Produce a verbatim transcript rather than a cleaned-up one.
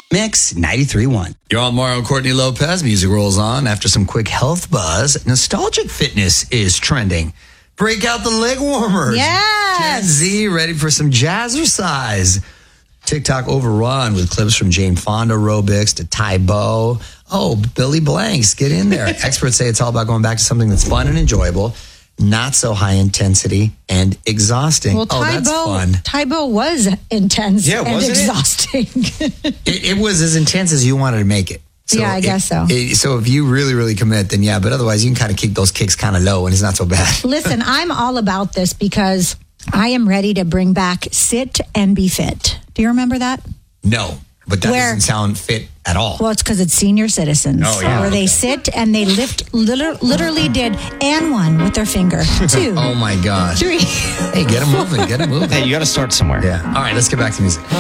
Mix ninety-three point one. You're on Mario and Courtney Lopez. Music rolls on after some quick health buzz. Nostalgic fitness is trending. Break out the leg warmers. Yes. Gen Z ready for some jazzercise. TikTok overrun with clips from Jane Fonda aerobics to Tybo. Oh, Billy Blanks, get in there. Experts say it's all about going back to something that's fun and enjoyable, not so high intensity and exhausting. Well, oh, that's fun. Tybo was intense Yeah, and wasn't it? exhausting. It, it was as intense as you wanted to make it. So Yeah, I it- guess so. it- so if you really, really commit, then yeah. But otherwise, you can kind of keep those kicks kind of low, and it's not so bad. Listen, I'm all about this because I am ready to bring back Sit and Be Fit. Do you remember that? No, but that Where- doesn't sound fit at all. Well, it's because it's senior citizens. Oh, yeah, Where they okay. sit and they lift, liter- literally did, and one with their finger. Two. Oh my God! Three. Hey, get them moving, get them moving. Hey, you got to start somewhere. Yeah. All right, let's get back to music.